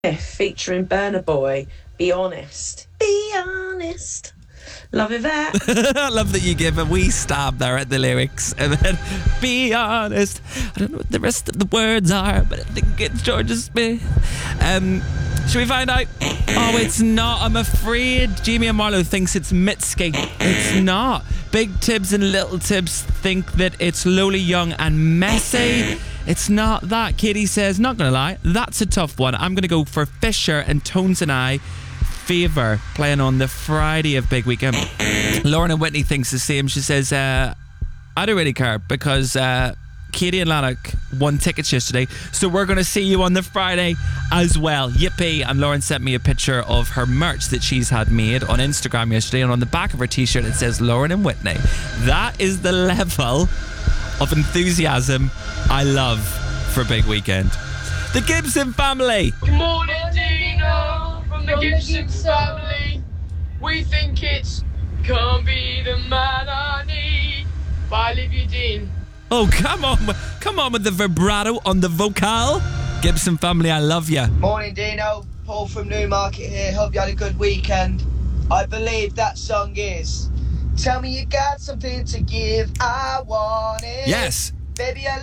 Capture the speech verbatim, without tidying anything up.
featuring Burna Boy. Be honest. Be honest. Love it that. I love that you give a wee stab there at the lyrics and then be honest. I don't know what the rest of the words are, but I think it's Georgia Smith. Um, should we find out? Oh, it's not. I'm afraid Jamie and Marlowe thinks it's Mitski. It's not. Big Tibbs and Little Tibbs think that it's Lola Young and Messy. It's not that. Katie says, not going to lie, that's a tough one. I'm going to go for Fisher and Tones and I. Fever playing on the Friday of Big Weekend. Lauren and Whitney thinks the same. She says, uh, I don't really care because uh, Katie and Lanark won tickets yesterday, so we're going to see you on the Friday as well. Yippee. And Lauren sent me a picture of her merch that she's had made on Instagram yesterday, and on the back of her t-shirt it says Lauren and Whitney. That is the level of enthusiasm I love for Big Weekend. The Gibson family. Good morning, Dino. From the Gibson family, we think it's Can't Be the Man I Need by Olivia Dean. Oh, come on. Come on with the vibrato on the vocal. Gibson family, I love you. Morning, Dino. Paul from Newmarket here. Hope you had a good weekend. I believe that song is Tell Me You Got Something to Give, I Want It. Yes. Baby, I